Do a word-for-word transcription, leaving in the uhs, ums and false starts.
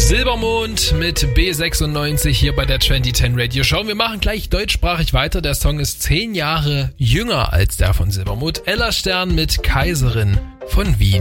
Silbermond mit B sechsundneunzig hier bei der zwanzig zehn Radio Show. Wir machen gleich deutschsprachig weiter. Der Song ist zehn Jahre jünger als der von Silbermond. Ella Stern mit Kaiserin von Wien.